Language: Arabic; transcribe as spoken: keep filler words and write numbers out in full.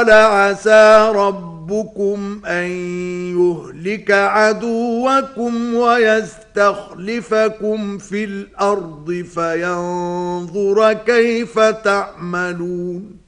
قال عسى ربكم أن يهلك عدوكم ويستخلفكم في الأرض فينظر كيف تعملون